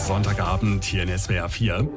Sonntagabend hier in SWR 4.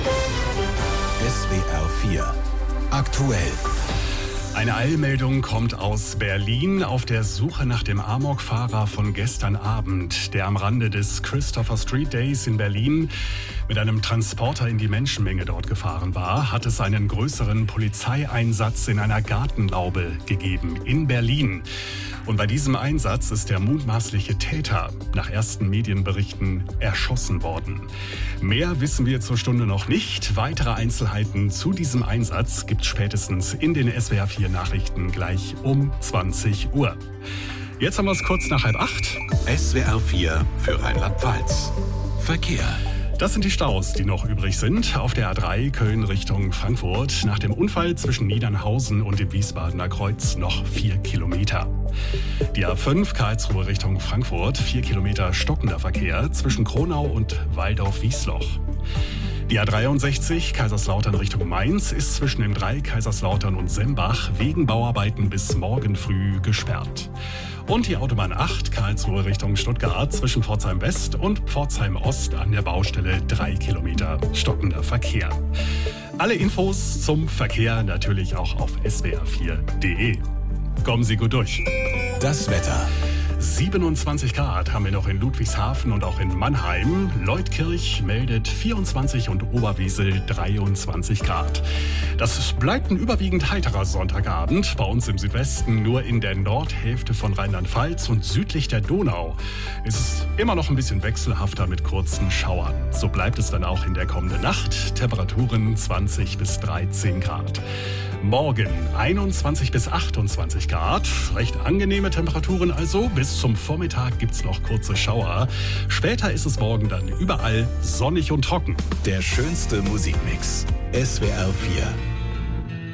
SWR 4 aktuell. Eine Eilmeldung kommt aus Berlin auf der Suche nach dem Amokfahrer von gestern Abend, der am Rande des Christopher Street Days in Berlin mit einem Transporter in die Menschenmenge dort gefahren war, hat es einen größeren Polizeieinsatz in einer Gartenlaube gegeben in Berlin. Und bei diesem Einsatz ist der mutmaßliche Täter nach ersten Medienberichten erschossen worden. Mehr wissen wir zur Stunde noch nicht. Weitere Einzelheiten zu diesem Einsatz gibt es spätestens in den SWR 4 Nachrichten gleich um 20 Uhr. Jetzt haben wir es kurz nach 7:30. SWR 4 für Rheinland-Pfalz. Verkehr. Das sind die Staus, die noch übrig sind. Auf der A3 Köln Richtung Frankfurt. Nach dem Unfall zwischen Niedernhausen und dem Wiesbadener Kreuz noch 4 Kilometer. Die A5 Karlsruhe Richtung Frankfurt. 4 Kilometer stockender Verkehr zwischen Kronau und Waldorf-Wiesloch. Die A63 Kaiserslautern Richtung Mainz ist zwischen dem 3 Kaiserslautern und Sembach wegen Bauarbeiten bis morgen früh gesperrt. Und die Autobahn 8 Karlsruhe Richtung Stuttgart zwischen Pforzheim West und Pforzheim Ost an der Baustelle 3 Kilometer stockender Verkehr. Alle Infos zum Verkehr natürlich auch auf swr4.de. Kommen Sie gut durch. Das Wetter. 27 Grad haben wir noch in Ludwigshafen und auch in Mannheim. Leutkirch meldet 24 und Oberwesel 23 Grad. Das bleibt ein überwiegend heiterer Sonntagabend. Bei uns im Südwesten nur in der Nordhälfte von Rheinland-Pfalz und südlich der Donau ist es immer noch ein bisschen wechselhafter mit kurzen Schauern. So bleibt es dann auch in der kommenden Nacht. Temperaturen 20 bis 13 Grad. Morgen 21 bis 28 Grad. Recht angenehme Temperaturen also. Bis zum Vormittag gibt's noch kurze Schauer. Später ist es morgen dann überall sonnig und trocken. Der schönste Musikmix. SWR 4.